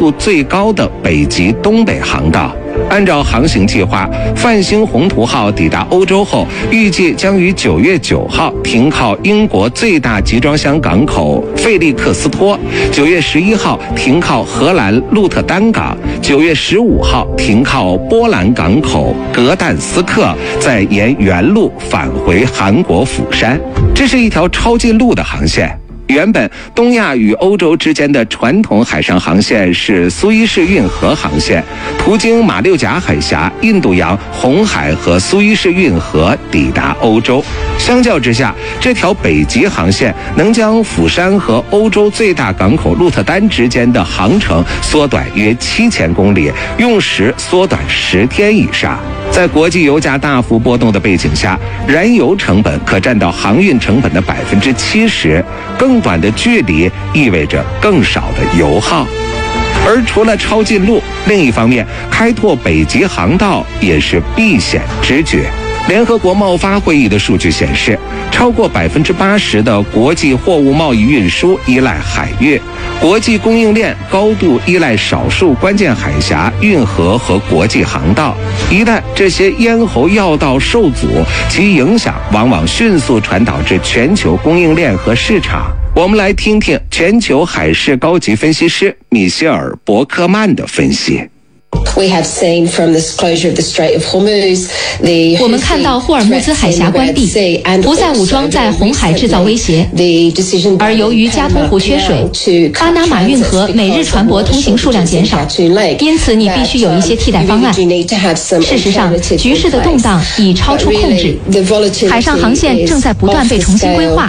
度最高的北极东北航道。按照航行计划，泛星宏图号抵达欧洲后，预计将于9月9号停靠英国最大集装箱港口费利克斯托，9月11号停靠荷兰鹿特丹港，9月15号停靠波兰港口格但斯克，再沿原路返回韩国釜山。这是一条超近路的航线。原本东亚与欧洲之间的传统海上航线是苏伊士运河航线，途经马六甲海峡、印度洋、红海和苏伊士运河抵达欧洲。相较之下，这条北极航线能将釜山和欧洲最大港口鹿特丹之间的航程缩短约7000公里，用时缩短10天以上。在国际油价大幅波动的背景下，燃油成本可占到航运成本的70%，更短的距离意味着更少的油耗。而除了超近路，另一方面，开拓北极航道也是避险之举。联合国贸发会议的数据显示，超过80%的国际货物贸易运输依赖海运，国际供应链高度依赖少数关键海峡、运河和国际航道。一旦这些咽喉要道受阻，其影响往往迅速传导至全球供应链和市场。我们来听听全球海事高级分析师米歇尔·伯克曼的分析。 我们看到霍尔木兹海峡关闭，胡塞武装在红海制造威胁，而由于加通湖缺水，巴拿马运河每日船舶通行数量减少，因此你必须有一些替代方案。事实上，局势的动荡已超出控制，海上航线正在不断被重新规划。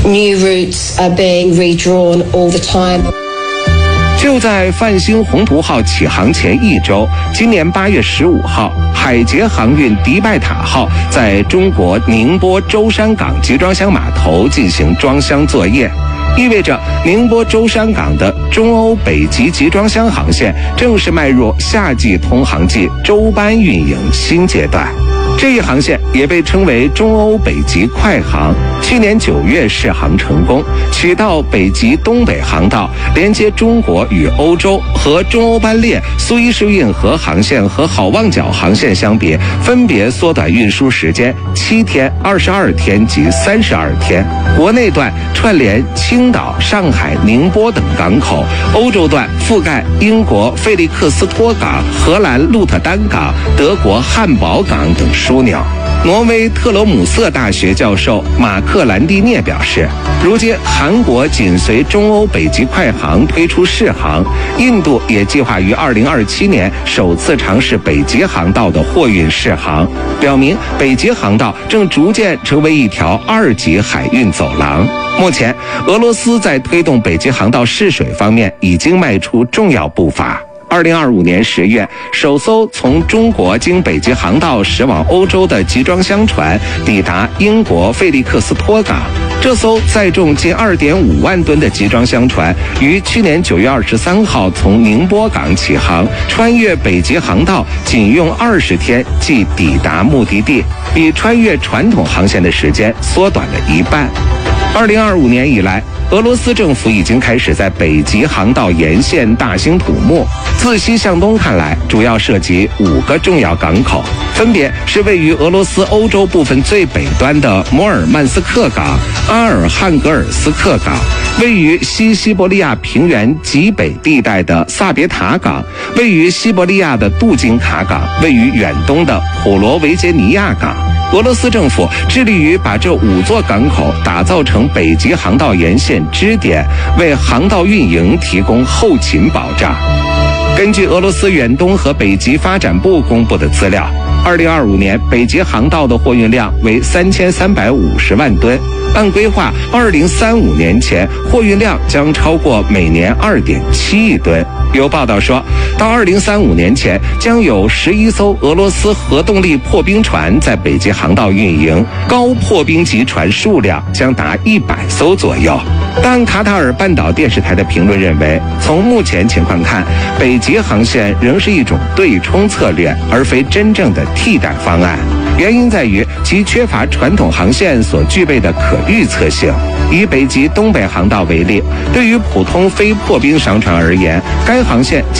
就在泛星宏图号起航前1周，今年8月15号，海捷航运迪拜塔号在中国宁波舟山港集装箱码头进行装箱作业，意味着宁波舟山港的中欧北极集装箱航线正式迈入夏季通航季周班运营新阶段。这一航线也被称为中欧北极快航，去年9月试航成功，取道北极东北航道，连接中国与欧洲。和中欧班列、苏伊士运河航线和好望角航线相比，分别缩短运输时间7天、22天及32天。国内段串联青岛、上海、宁波等港口，欧洲段覆盖英国费利克斯托港、荷兰鹿特丹港、德国汉堡港等枢纽。挪威特罗姆瑟大学教授马克兰蒂涅表示，如今韩国紧随中欧北极快航推出试航，印度也计划于2027年首次尝试北极航道的货运试航，表明北极航道正逐渐成为一条2级海运走廊。目前，俄罗斯在推动北极航道试水方面已经迈出重要步伐。2025年10月，首艘从中国经北极航道驶往欧洲的集装箱船抵达英国费利克斯托港。这艘载重近2.5万吨的集装箱船于去年9月23号从宁波港起航，穿越北极航道仅用20天即抵达目的地，比穿越传统航线的时间缩短了一半。2025年以来，俄罗斯政府已经开始在北极航道沿线大兴土木。自西向东看来，主要涉及5个重要港口，分别是位于俄罗斯欧洲部分最北端的摩尔曼斯克港、阿尔汉格尔斯克港，位于西伯利亚平原极北地带的萨别塔港，位于西伯利亚的杜金卡港，位于远东的普罗维杰尼亚港。俄罗斯政府致力于把这5座港口打造成北极航道沿线支点，为航道运营提供后勤保障。根据俄罗斯远东和北极发展部公布的资料，2025年北极航道的货运量为3350万吨，按规划2035年前货运量将超过每年2.7亿吨。有报道说，到2035年前将有11艘俄罗斯核动力破冰船在北极航道运营，高破冰级船数量将达100艘左右。但卡塔尔半岛电视台的评论认为，从目前情况看，北极航线仍是一种对冲策略，而非真正的替代方案。原因在于其缺乏传统航线所具备的可预测性。以北极东北航道为例，对于普通非破冰商船而言，该航线